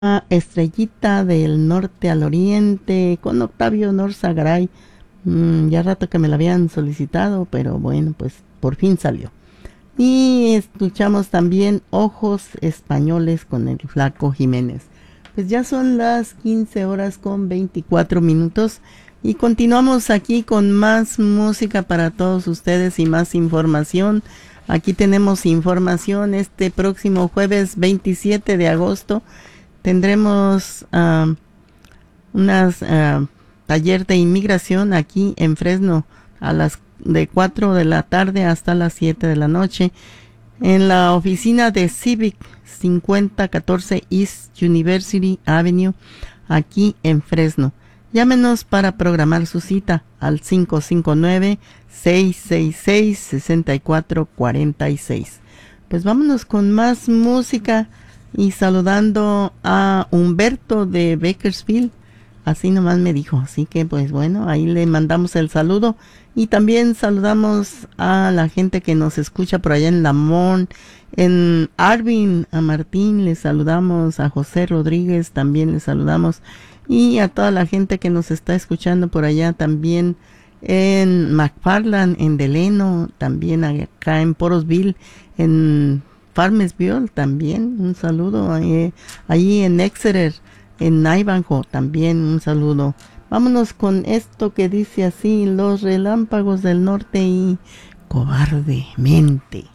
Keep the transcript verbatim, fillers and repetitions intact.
Estrellita del Norte al Oriente con Octavio Norzagaray. Mm, ya rato que me la habían solicitado, pero bueno, pues por fin salió. Y escuchamos también Ojos Españoles con el Flaco Jiménez. Pues ya son las quince horas con veinticuatro minutos y continuamos aquí con más música para todos ustedes y más información. Aquí tenemos información este próximo jueves veintisiete de agosto. Tendremos uh, unas uh, taller de inmigración aquí en Fresno a las de cuatro de la tarde hasta las siete de la noche en la oficina de Civic cincuenta catorce East University Avenue aquí en Fresno. Llámenos para programar su cita al cinco cinco nueve, seis seis seis, seis cuatro cuatro seis. Pues vámonos con más música y saludando a Humberto de Bakersfield. Así nomás me dijo, así que pues bueno, ahí le mandamos el saludo y también saludamos a la gente que nos escucha por allá en Lamont, en Arvin, a Martín le saludamos, a José Rodríguez también le saludamos y a toda la gente que nos está escuchando por allá también en McFarland, en Deleno, también acá en Porosville, en Farmersville también, un saludo, eh, allí en Exeter, en Ivanhoe también un saludo. Vámonos con esto que dice así, Los Relámpagos del Norte y Cobardemente.